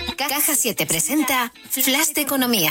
Caja 7 presenta Flash de Economía.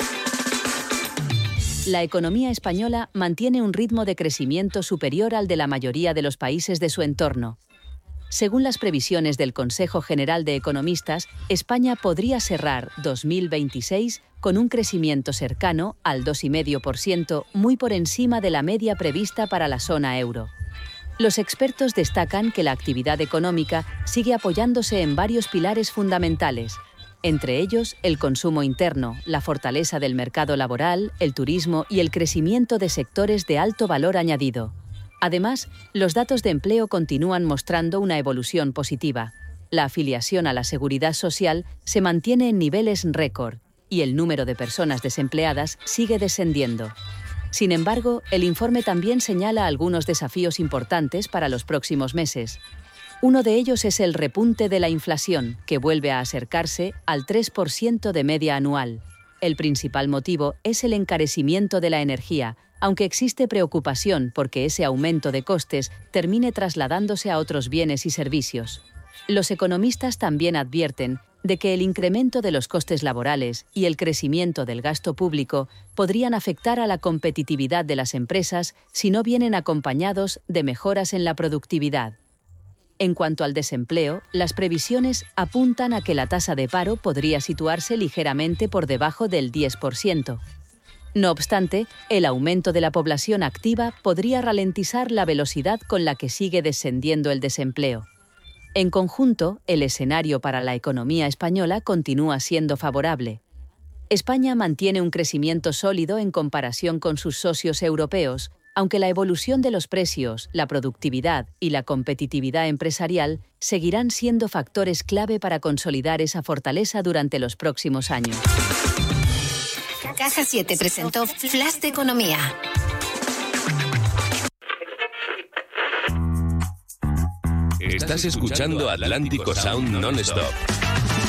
La economía española mantiene un ritmo de crecimiento superior al de la mayoría de los países de su entorno. Según las previsiones del Consejo General de Economistas, España podría cerrar 2026 con un crecimiento cercano al 2,5%, muy por encima de la media prevista para la zona euro. Los expertos destacan que la actividad económica sigue apoyándose en varios pilares fundamentales, entre ellos el consumo interno, la fortaleza del mercado laboral, el turismo y el crecimiento de sectores de alto valor añadido. Además, los datos de empleo continúan mostrando una evolución positiva. La afiliación a la Seguridad Social se mantiene en niveles récord y el número de personas desempleadas sigue descendiendo. Sin embargo, el informe también señala algunos desafíos importantes para los próximos meses. Uno de ellos es el repunte de la inflación, que vuelve a acercarse al 3% de media anual. El principal motivo es el encarecimiento de la energía, aunque existe preocupación porque ese aumento de costes termine trasladándose a otros bienes y servicios. Los economistas también advierten de que el incremento de los costes laborales y el crecimiento del gasto público podrían afectar a la competitividad de las empresas si no vienen acompañados de mejoras en la productividad. En cuanto al desempleo, las previsiones apuntan a que la tasa de paro podría situarse ligeramente por debajo del 10%. No obstante, el aumento de la población activa podría ralentizar la velocidad con la que sigue descendiendo el desempleo. En conjunto, el escenario para la economía española continúa siendo favorable. España mantiene un crecimiento sólido en comparación con sus socios europeos, aunque la evolución de los precios, la productividad y la competitividad empresarial seguirán siendo factores clave para consolidar esa fortaleza durante los próximos años. Caja 7 presentó Flash de Economía. Estás escuchando Atlántico Sound Non-Stop.